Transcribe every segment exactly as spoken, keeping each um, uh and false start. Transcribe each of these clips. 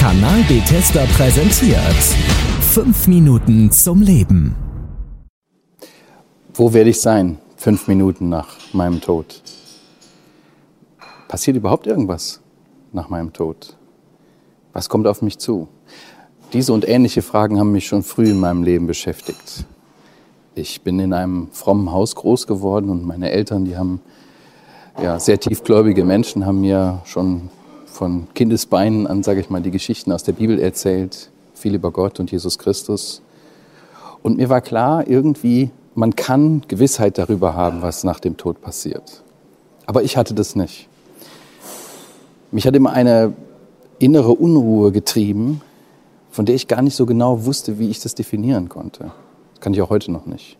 Kanal Bethesda präsentiert fünf Minuten zum Leben. Wo werde ich sein, fünf Minuten nach meinem Tod? Passiert überhaupt irgendwas nach meinem Tod? Was kommt auf mich zu? Diese und ähnliche Fragen haben mich schon früh in meinem Leben beschäftigt. Ich bin in einem frommen Haus groß geworden und meine Eltern, die haben, ja, sehr tiefgläubige Menschen, haben mir schon von Kindesbeinen an, sage ich mal, die Geschichten aus der Bibel erzählt, viel über Gott und Jesus Christus. Und mir war klar, irgendwie, man kann Gewissheit darüber haben, was nach dem Tod passiert. Aber ich hatte das nicht. Mich hat immer eine innere Unruhe getrieben, von der ich gar nicht so genau wusste, wie ich das definieren konnte. Das kann ich auch heute noch nicht.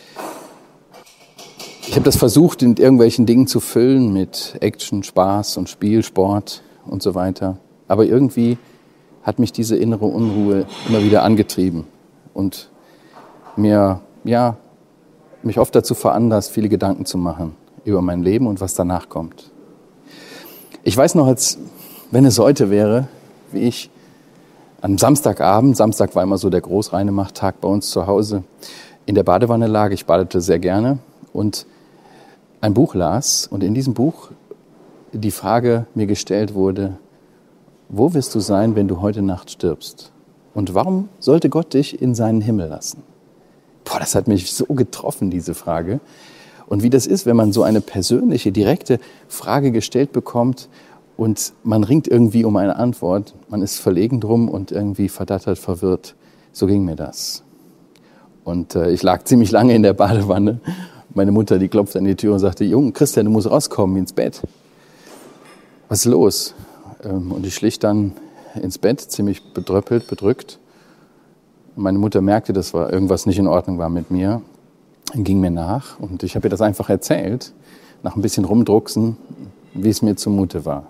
Ich habe das versucht, mit irgendwelchen Dingen zu füllen, mit Action, Spaß und Spiel, Sport und so weiter. Aber irgendwie hat mich diese innere Unruhe immer wieder angetrieben und mir, ja, mich oft dazu veranlasst, viele Gedanken zu machen über mein Leben und was danach kommt. Ich weiß noch, als wenn es heute wäre, wie ich am Samstagabend, Samstag war immer so der Großreinemacht-Tag bei uns zu Hause, in der Badewanne lag, ich badete sehr gerne und ein Buch las und in diesem Buch die Frage mir gestellt wurde, wo wirst du sein, wenn du heute Nacht stirbst? Und warum sollte Gott dich in seinen Himmel lassen? Boah, das hat mich so getroffen, diese Frage. Und wie das ist, wenn man so eine persönliche, direkte Frage gestellt bekommt und man ringt irgendwie um eine Antwort, man ist verlegen drum und irgendwie verdattert, verwirrt. So ging mir das. Und äh, ich lag ziemlich lange in der Badewanne. Meine Mutter, die klopfte an die Tür und sagte, Junge, Christian, du musst rauskommen ins Bett. Was ist los? Und ich schlich dann ins Bett, ziemlich bedröppelt, bedrückt. Meine Mutter merkte, dass irgendwas nicht in Ordnung war mit mir, und ging mir nach. Und ich habe ihr das einfach erzählt, nach ein bisschen Rumdrucksen, wie es mir zumute war.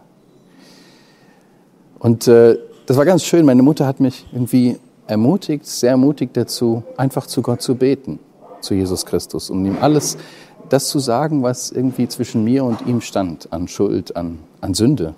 Und äh, das war ganz schön. Meine Mutter hat mich irgendwie ermutigt, sehr ermutigt dazu, einfach zu Gott zu beten, zu Jesus Christus, um ihm alles das zu sagen, was irgendwie zwischen mir und ihm stand, an Schuld, an, an Sünde.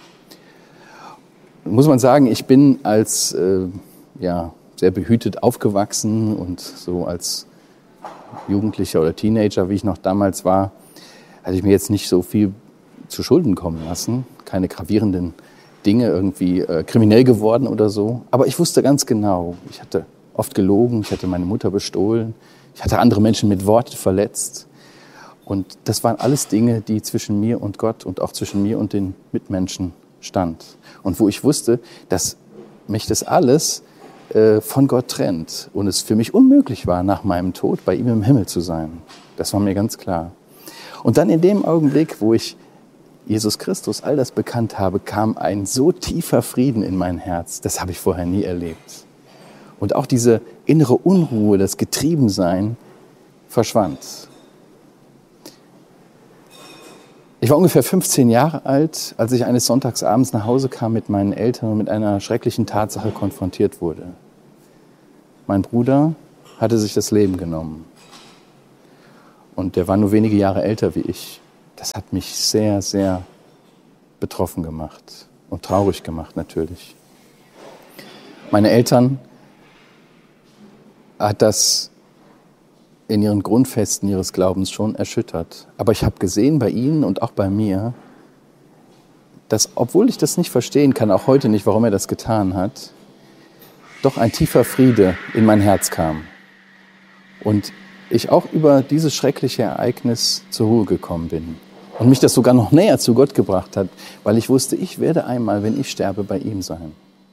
Muss man sagen, ich bin als äh, ja, sehr behütet aufgewachsen und so als Jugendlicher oder Teenager, wie ich noch damals war, hatte ich mir jetzt nicht so viel zu Schulden kommen lassen. Keine gravierenden Dinge, irgendwie äh, kriminell geworden oder so. Aber ich wusste ganz genau, ich hatte oft gelogen, ich hatte meine Mutter bestohlen, ich hatte andere Menschen mit Worten verletzt. Und das waren alles Dinge, die zwischen mir und Gott und auch zwischen mir und den Mitmenschen stand. Und wo ich wusste, dass mich das alles äh, von Gott trennt und es für mich unmöglich war, nach meinem Tod bei ihm im Himmel zu sein. Das war mir ganz klar. Und dann in dem Augenblick, wo ich Jesus Christus all das bekannt habe, kam ein so tiefer Frieden in mein Herz. Das habe ich vorher nie erlebt. Und auch diese innere Unruhe, das Getriebensein verschwand. Ich war ungefähr fünfzehn Jahre alt, als ich eines Sonntagsabends nach Hause kam mit meinen Eltern und mit einer schrecklichen Tatsache konfrontiert wurde. Mein Bruder hatte sich das Leben genommen. Und der war nur wenige Jahre älter wie ich. Das hat mich sehr, sehr betroffen gemacht und traurig gemacht natürlich. Meine Eltern hat das in ihren Grundfesten ihres Glaubens schon erschüttert. Aber ich habe gesehen bei ihnen und auch bei mir, dass, obwohl ich das nicht verstehen kann, auch heute nicht, warum er das getan hat, doch ein tiefer Friede in mein Herz kam. Und ich auch über dieses schreckliche Ereignis zur Ruhe gekommen bin. Und mich das sogar noch näher zu Gott gebracht hat, weil ich wusste, ich werde einmal, wenn ich sterbe, bei ihm sein.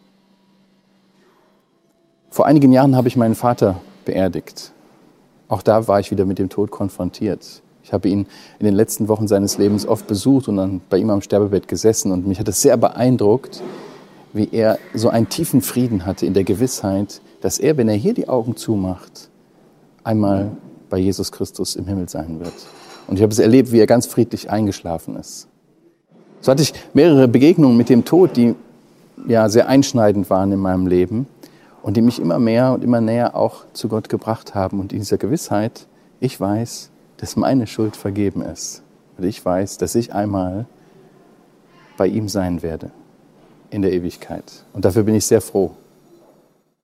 Vor einigen Jahren habe ich meinen Vater beerdigt. Auch da war ich wieder mit dem Tod konfrontiert. Ich habe ihn in den letzten Wochen seines Lebens oft besucht und dann bei ihm am Sterbebett gesessen. Und mich hat es sehr beeindruckt, wie er so einen tiefen Frieden hatte in der Gewissheit, dass er, wenn er hier die Augen zumacht, einmal bei Jesus Christus im Himmel sein wird. Und ich habe es erlebt, wie er ganz friedlich eingeschlafen ist. So hatte ich mehrere Begegnungen mit dem Tod, die ja sehr einschneidend waren in meinem Leben. Und die mich immer mehr und immer näher auch zu Gott gebracht haben. Und in dieser Gewissheit, ich weiß, dass meine Schuld vergeben ist. Und ich weiß, dass ich einmal bei ihm sein werde. in der Ewigkeit. Und dafür bin ich sehr froh.